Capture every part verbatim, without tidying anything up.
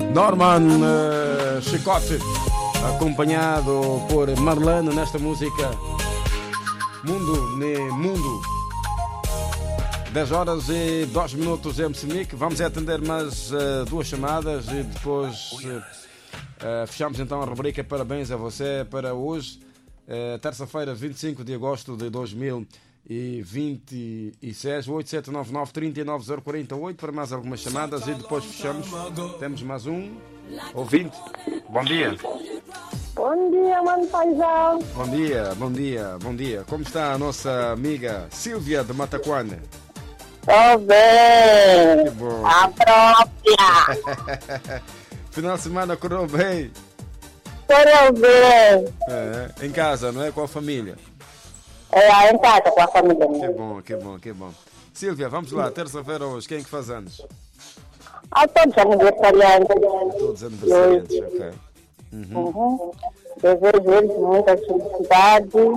Norman uh, Chicote, acompanhado por Marlene nesta música Mundo ne Mundo. dez horas e dois minutos em Moçambique. Vamos atender mais uh, duas chamadas e depois uh, uh, fechamos então a rubrica Parabéns a você para hoje, uh, terça-feira, vinte e cinco de agosto de dois mil e vinte e seis. Oito sete nove nove, três nove zero quatro oito para mais algumas chamadas e depois fechamos. Temos mais um ouvinte. Bom dia. Bom dia, mano paizão. Bom dia, bom dia, bom dia. Como está a nossa amiga Silvia de Mataquane? Tô bem. Que bom. A própria. Final de semana correu bem? Correu bem. É, em casa, não é? Com a família? É, em casa com a família. Que bom, que bom, que bom. Silvia, vamos lá, terça-feira hoje, quem é que faz anos? Ah, todos aniversariantes. Todos aniversariantes, ok. Uhum. Uhum. Desejo muita felicidade,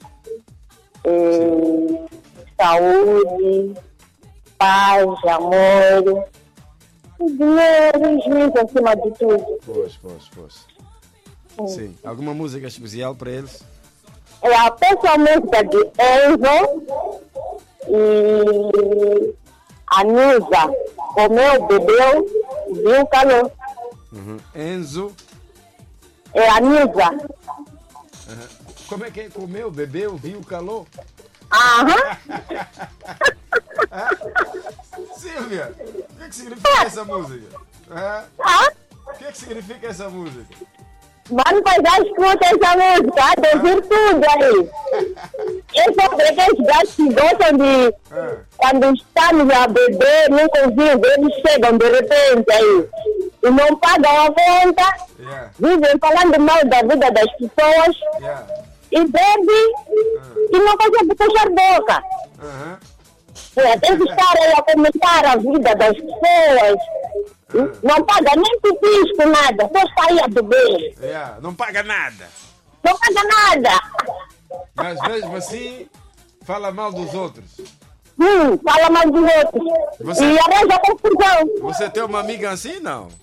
e saúde, paz, amor, e dinheiro, e juízo acima de tudo. Pois, pois, pois. Sim. Sim. Alguma música especial para eles? É a pessoa música de Enzo e a Nilza comeu, bebeu, viu calor. Uhum. Enzo. É a Nilza. Uhum. Como é que é? Comeu, bebeu, viu, calor? Aham. Ah? Silvia, o que é que significa essa música? Ah? Ah? O que é que significa essa música? Mano, mas já escuta essa música, a dizer tudo aí. Eu sou daqueles gajos que gostam de, Ah. quando estamos a beber, nunca ouvindo, eles chegam de repente aí e não pagam a conta, Yeah. vivem falando mal da vida das pessoas Yeah. e bebem e não conseguem fechar boca. Uhum. É, tem que estar aí a comentar a vida das pessoas. Não paga nem pipisco, nada, só sair a beber. Yeah. Não paga nada. Não paga nada. Mas mesmo assim, fala mal dos outros. Hum, fala mal dos outros. Você- E arranja confusão. Você tem uma amiga assim, não?